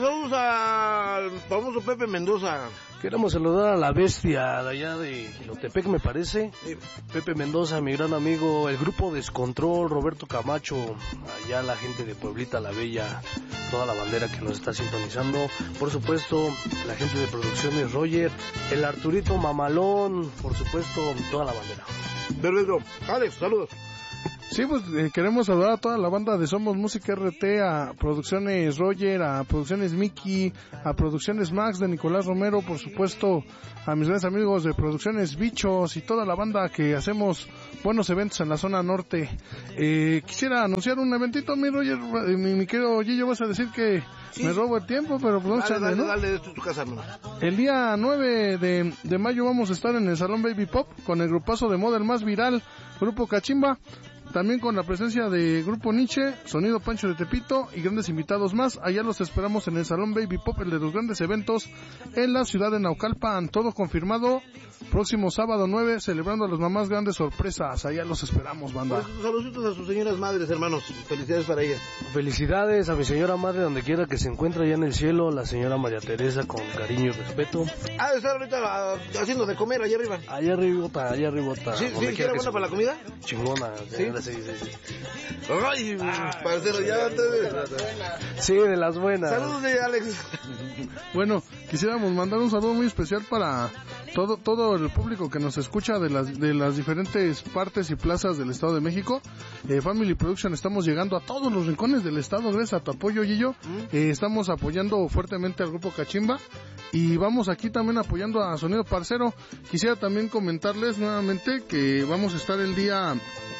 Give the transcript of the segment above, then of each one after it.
saludos al famoso Pepe Mendoza. Queremos saludar a la bestia de allá de Jinotepec, me parece. Sí. Pepe Mendoza, mi gran amigo, el grupo Descontrol, Roberto Camacho, allá la gente de Pueblita la Bella, toda la bandera que nos está sintonizando. Por supuesto, la gente de Producciones Roger, el Arturito Mamalón, por supuesto, toda la bandera. Perfecto. Alex, saludos. Sí, pues queremos saludar a toda la banda de Somos Música RT, a Producciones Roger, a Producciones Mickey, a Producciones Max de Nicolás Romero, por supuesto, a mis grandes amigos de Producciones Bichos y toda la banda que hacemos buenos eventos en la zona norte. Quisiera anunciar un eventito, mi Roger, mi querido Gillo, vas a decir que sí, me robo el tiempo, pero pues dale, esto es tu casa, hermano. El día 9 de mayo vamos a estar en el Salón Baby Pop con el grupazo de moda el más viral, Grupo Cachimba. También con la presencia de Grupo Nietzsche, Sonido Pancho de Tepito y grandes invitados más. Allá los esperamos en el Salón Baby Pop, el de los grandes eventos en la ciudad de Naucalpan. Todo confirmado. Próximo sábado 9, celebrando a las mamás grandes sorpresas. Allá los esperamos, banda. Saluditos a sus señoras madres, hermanos. Felicidades para ellas. Felicidades a mi señora madre, donde quiera que se encuentre allá en el cielo, la señora María Teresa, con cariño y respeto. De estar ahorita haciendo de comer allá arriba. Allá arribota. ¿Sí, era buena para la comida? Chingona, ¿sí? Sí. Ay, parcero, ya sí, de las buenas. Saludos de Alex. Bueno, quisiéramos mandar un saludo muy especial para todo el público que nos escucha de las diferentes partes y plazas del Estado de México. Family Production, estamos llegando a todos los rincones del estado gracias a tu apoyo, Gillo. Estamos apoyando fuertemente al Grupo Cachimba y vamos aquí también apoyando a Sonido Parcero. Quisiera también comentarles nuevamente que vamos a estar el día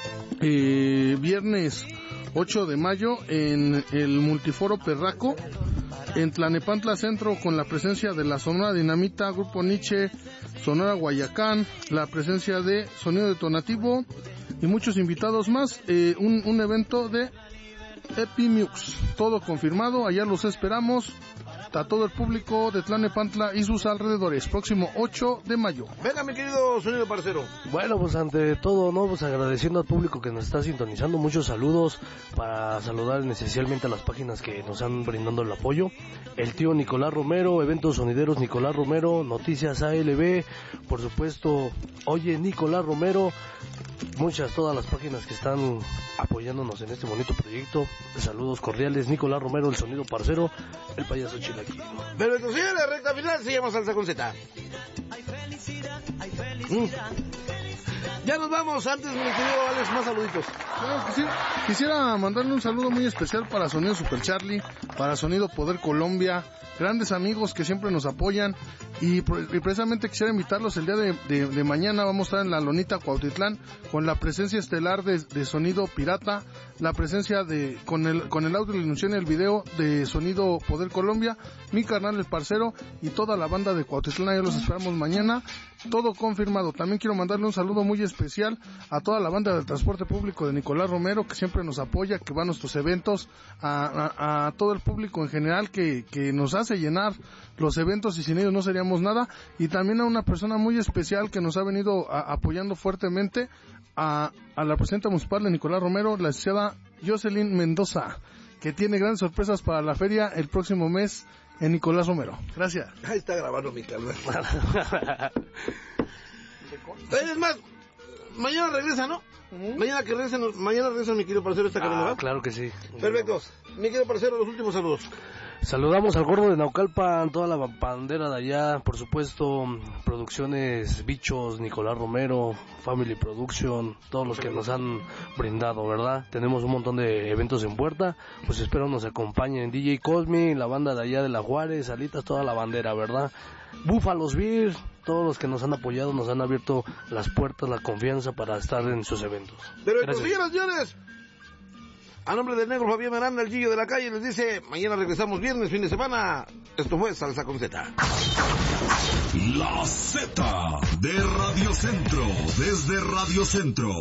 viernes 8 de mayo en el Multiforo Perraco en Tlanepantla Centro, con la presencia de la Sonora Dinamita, Grupo Nietzsche, Sonora Guayacán, la presencia de Sonido Detonativo y muchos invitados más. Un evento de Epimux, todo confirmado. Allá los esperamos a todo el público de Tlanepantla y sus alrededores, próximo 8 de mayo. Venga, mi querido Sonido Parcero. Bueno, pues ante todo, ¿no? Pues agradeciendo al público que nos está sintonizando, muchos saludos, para saludar esencialmente a las páginas que nos han brindando el apoyo. El tío Nicolás Romero, Eventos Sonideros Nicolás Romero, Noticias ALB, por supuesto, Oye Nicolás Romero, todas las páginas que están apoyándonos en este bonito proyecto. Saludos cordiales, Nicolás Romero, el Sonido Parcero, el payaso chilaquilo. Pero entonces la recta final se llama Salsa con Z. Ya nos vamos, antes mi querido Alex, más saluditos. Quisiera mandarle un saludo muy especial para Sonido Super Charlie, para Sonido Poder Colombia, grandes amigos que siempre nos apoyan, y precisamente quisiera invitarlos el día de mañana. Vamos a estar en la Lonita Cuautitlán con la presencia estelar de Sonido Pirata, la presencia con el audio, la ilusión y el video de Sonido Poder Colombia, mi carnal el Parcero y toda la banda de Cuautitlán. Ya los esperamos mañana, todo confirmado. También quiero mandarle un saludo muy especial a toda la banda del transporte público de Nicolás Romero, que siempre nos apoya, que va a nuestros eventos, a todo el público en general que nos hace llenar los eventos, y sin ellos no seríamos nada. Y también a una persona muy especial que nos ha venido apoyando fuertemente, a la presidenta municipal de Nicolás Romero, la licenciada Jocelyn Mendoza, que tiene grandes sorpresas para la feria el próximo mes en Nicolás Romero. Gracias. Ahí está grabando mi calma. Es más, mañana regresa, ¿no? Mañana regresa mi querido Parcero esta cadena, ¿verdad? Claro que sí. Perfecto. Mi querido Parcero, los últimos saludos. Saludamos al gordo de Naucalpan, toda la bandera de allá, por supuesto, Producciones Bichos, Nicolás Romero, Family Production, todos los que nos han brindado, ¿verdad? Tenemos un montón de eventos en puerta, pues espero nos acompañen DJ Cosmi, la banda de allá de La Juárez, Alitas, toda la bandera, ¿verdad? Búfalos Beer, todos los que nos han apoyado, nos han abierto las puertas, la confianza para estar en sus eventos. Pero señores, a nombre del negro Fabián Miranda, el Gillo de la calle, les dice, mañana regresamos viernes, fin de semana. Esto fue Salsa con Z. La Z de Radio Centro, desde Radio Centro.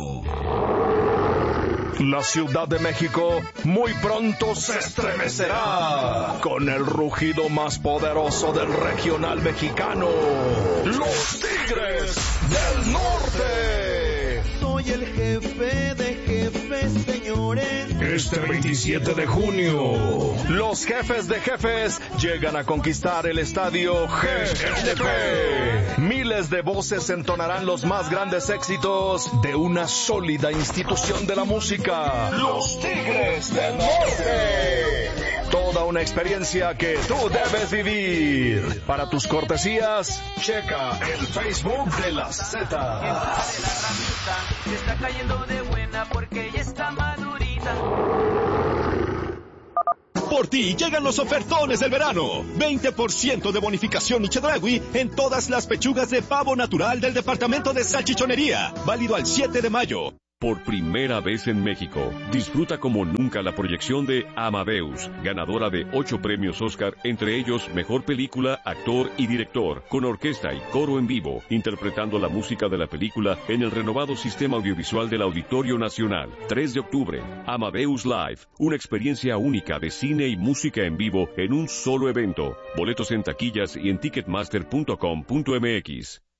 La Ciudad de México muy pronto se estremecerá con el rugido más poderoso del regional mexicano, los Tigres del Norte. Soy el jefe de jefes, señores. Este 27 de junio, los jefes de jefes llegan a conquistar el estadio GNP. Miles de voces entonarán los más grandes éxitos de una sólida institución de la música, los Tigres del Norte. Toda una experiencia que tú debes vivir. Para tus cortesías, checa el Facebook de la Z. Está cayendo de buena porque ya está madurita. Por ti llegan los ofertones del verano. 20% de bonificación y Chedraui en todas las pechugas de pavo natural del departamento de salchichonería. Válido al 7 de mayo. Por primera vez en México, disfruta como nunca la proyección de Amadeus, ganadora de 8 premios Oscar, entre ellos Mejor Película, Actor y Director, con orquesta y coro en vivo, interpretando la música de la película en el renovado sistema audiovisual del Auditorio Nacional. 3 de octubre, Amadeus Live, una experiencia única de cine y música en vivo en un solo evento. Boletos en taquillas y en ticketmaster.com.mx.